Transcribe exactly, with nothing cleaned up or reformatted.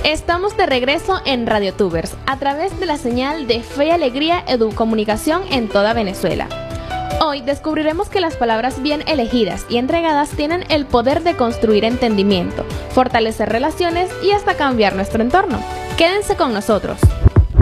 Estamos de regreso en RadioTubers, a través de la señal de Fe y Alegría Educomunicación en toda Venezuela. Hoy descubriremos que las palabras bien elegidas y entregadas tienen el poder de construir entendimiento, fortalecer relaciones y hasta cambiar nuestro entorno. Quédense con nosotros.